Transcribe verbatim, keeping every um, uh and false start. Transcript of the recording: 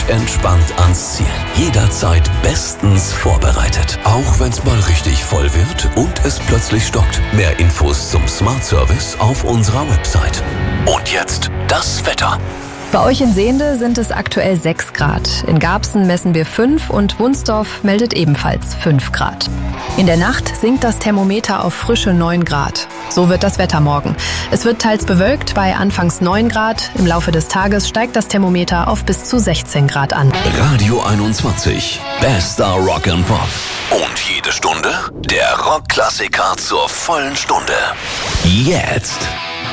entspannt ans Ziel. Jederzeit bestens vorbereitet. Auch wenn's mal richtig voll wird und es plötzlich stockt. Mehr Infos zum Smart Service auf unserer Website. Und jetzt das Wetter. Bei euch in Sehnde sind es aktuell sechs Grad. In Garbsen messen wir fünf und Wunsdorf meldet ebenfalls fünf Grad. In der Nacht sinkt das Thermometer auf frische neun Grad. So wird das Wetter morgen. Es wird teils bewölkt bei anfangs neun Grad. Im Laufe des Tages steigt das Thermometer auf bis zu sechzehn Grad an. Radio einundzwanzig. Bester Rock and Pop. Und jede Stunde der Rockklassiker zur vollen Stunde. Jetzt.